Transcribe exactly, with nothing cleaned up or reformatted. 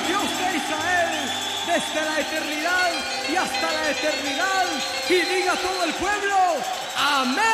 Dios de Israel, desde la eternidad y hasta la eternidad. Y diga todo el pueblo, amén.